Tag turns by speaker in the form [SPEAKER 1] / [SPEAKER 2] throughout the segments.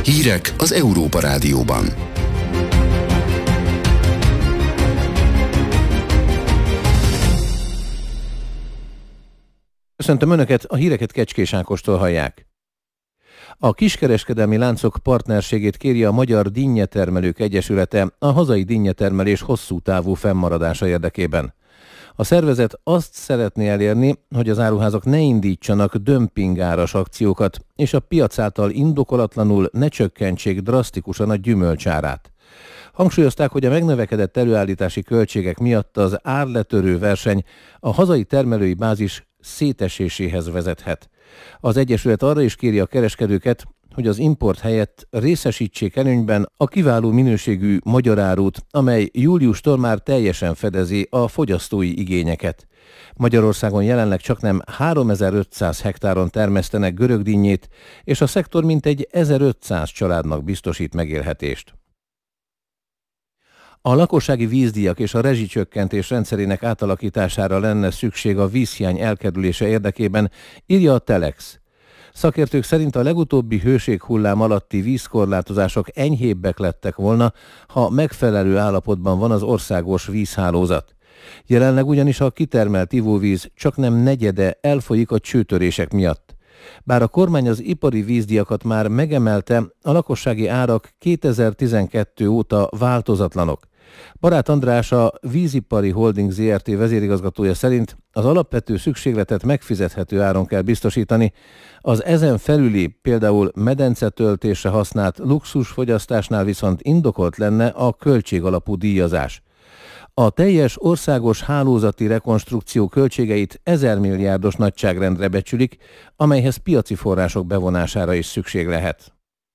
[SPEAKER 1] Hírek az Európa Rádióban.
[SPEAKER 2] Köszöntöm Önöket, a híreket Kecskés Ákostól hallják. A kiskereskedelmi láncok partnerségét kéri a Magyar Dinnyetermelők Egyesülete a hazai dinnyetermelés hosszú távú fennmaradása érdekében. A szervezet azt szeretné elérni, hogy az áruházak ne indítsanak dömpingáras akciókat, és a piac által indokolatlanul ne csökkentsék drasztikusan a gyümölcsárát. Hangsúlyozták, hogy a megnövekedett előállítási költségek miatt az árletörő verseny a hazai termelői bázis széteséséhez vezethet. Az Egyesület arra is kéri a kereskedőket, hogy az import helyett részesítsék előnyben a kiváló minőségű magyar árut, amely júliustól már teljesen fedezi a fogyasztói igényeket. Magyarországon jelenleg csaknem 3500 hektáron termesztenek görögdinnyét, és a szektor mintegy 1500 családnak biztosít megélhetést. A lakossági vízdíjak és a rezsicsökkentés rendszerének átalakítására lenne szükség a vízhiány elkerülése érdekében, írja a Telex. Szakértők szerint a legutóbbi hőséghullám alatti vízkorlátozások enyhébbek lettek volna, ha megfelelő állapotban van az országos vízhálózat. Jelenleg ugyanis a kitermelt ivóvíz csaknem negyede elfolyik a csőtörések miatt. Bár a kormány az ipari vízdíjakat már megemelte, a lakossági árak 2012 óta változatlanok. Barát András, a Vízipari Holding Zrt. Vezérigazgatója szerint az alapvető szükségletet megfizethető áron kell biztosítani, az ezen felüli, például medencetöltésre használt luxusfogyasztásnál viszont indokolt lenne a költségalapú díjazás. A teljes országos hálózati rekonstrukció költségeit 1000 milliárdos nagyságrendre becsülik, amelyhez piaci források bevonására is szükség lehet.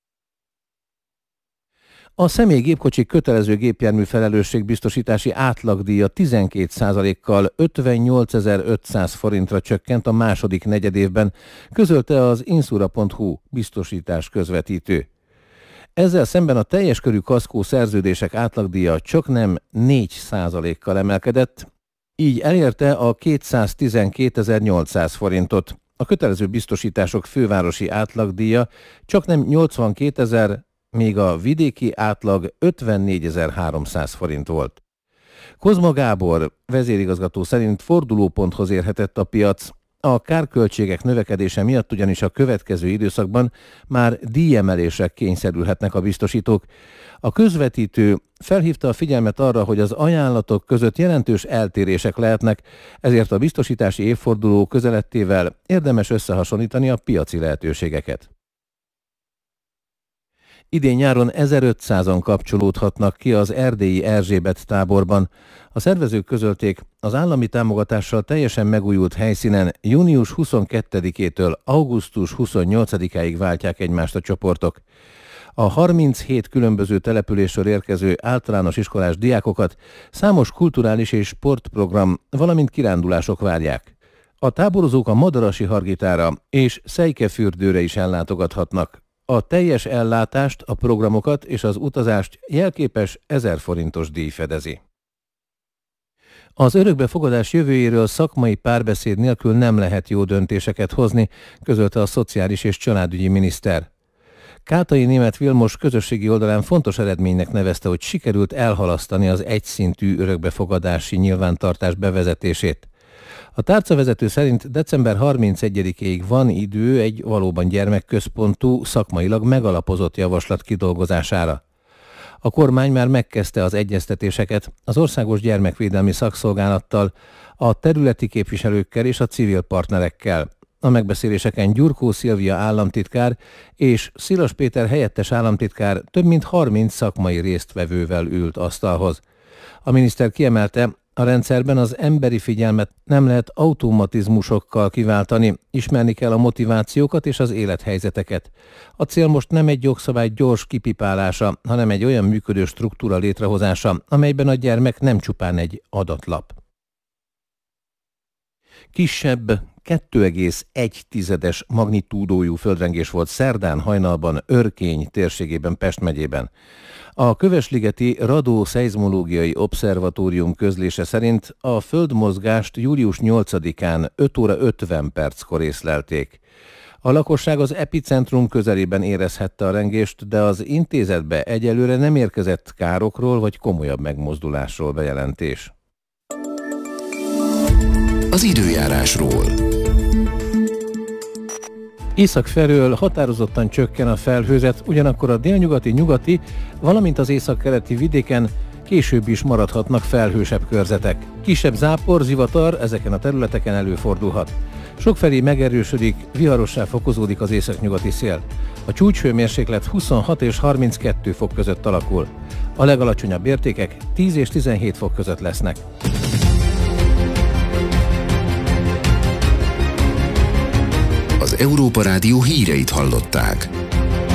[SPEAKER 2] A személygépkocsik kötelező gépjármű felelősségbiztosítási átlagdíja 12%-kal 58.500 forintra csökkent a második negyedévben, közölte az Insura.hu biztosítás közvetítő. Ezzel szemben a teljes körű kaszkó szerződések átlagdíja csaknem 4%-kal emelkedett, így elérte a 212.800 forintot. A kötelező biztosítások fővárosi átlagdíja csaknem 82.000, míg a vidéki átlag 54.300 forint volt. Kozma Gábor vezérigazgató szerint fordulóponthoz érhetett a piac. A kárköltségek növekedése miatt ugyanis a következő időszakban már díjemelésre kényszerülhetnek a biztosítók. A közvetítő felhívta a figyelmet arra, hogy az ajánlatok között jelentős eltérések lehetnek, ezért a biztosítási évforduló közelettével érdemes összehasonlítani a piaci lehetőségeket. Idén nyáron 1500-an kapcsolódhatnak ki az erdélyi Erzsébet táborban. A szervezők közölték, az állami támogatással teljesen megújult helyszínen június 22-től augusztus 28-áig váltják egymást a csoportok. A 37 különböző településről érkező általános iskolás diákokat számos kulturális és sportprogram, valamint kirándulások várják. A táborozók a Madarasi Hargitára és Szejkefürdőre is ellátogathatnak. A teljes ellátást, a programokat és az utazást jelképes 1000 forintos díj fedezi. Az örökbefogadás jövőjéről szakmai párbeszéd nélkül nem lehet jó döntéseket hozni, közölte a szociális és családügyi miniszter. Kátai Németh Vilmos közösségi oldalán fontos eredménynek nevezte, hogy sikerült elhalasztani az egyszintű örökbefogadási nyilvántartás bevezetését. A tárcavezető szerint december 31-ig van idő egy valóban gyermekközpontú, szakmailag megalapozott javaslat kidolgozására. A kormány már megkezdte az egyeztetéseket az Országos Gyermekvédelmi Szakszolgálattal, a területi képviselőkkel és a civil partnerekkel. A megbeszéléseken Gyurkó Szilvia államtitkár és Szilas Péter helyettes államtitkár több mint 30 szakmai résztvevővel ült asztalhoz. A miniszter kiemelte, a rendszerben az emberi figyelmet nem lehet automatizmusokkal kiváltani, ismerni kell a motivációkat és az élethelyzeteket. A cél most nem egy jogszabály gyors kipipálása, hanem egy olyan működő struktúra létrehozása, amelyben a gyermek nem csupán egy adatlap. Kisebb 2,1-es magnitúdójú földrengés volt szerdán hajnalban Örkény térségében Pest megyében. A Kövesligeti Radó-szeizmológiai Obszervatórium közlése szerint a földmozgást július 8-án 5 óra 50 perckor észlelték. A lakosság az epicentrum közelében érezhette a rengést, de az intézetbe egyelőre nem érkezett károkról vagy komolyabb megmozdulásról bejelentés.
[SPEAKER 1] Az időjárásról.
[SPEAKER 2] Észak felől határozottan csökken a felhőzet, ugyanakkor a délnyugati-nyugati, valamint az északkeleti vidéken később is maradhatnak felhősebb körzetek. Kisebb zápor, zivatar ezeken a területeken előfordulhat. Sokfelé megerősödik, viharossá fokozódik az északnyugati szél. A csúcshőmérséklet 26 és 32 fok között alakul. A legalacsonyabb értékek 10 és 17 fok között lesznek.
[SPEAKER 1] Az Európa Rádió híreit hallották.